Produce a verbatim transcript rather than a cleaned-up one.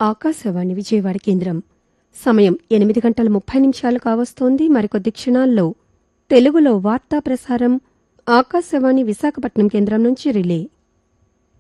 ఆకాశవాణి విజయవాడ కేంద్రం. సమయం ఎనిమిది గంటల ముప్పై నిమిషాలు కావస్తోంది. మరికొద్ది క్షణాల్లో తెలుగులో వార్తా ప్రసారం ఆకాశవాణి విశాఖపట్నం కేంద్రం నుంచి రిలే.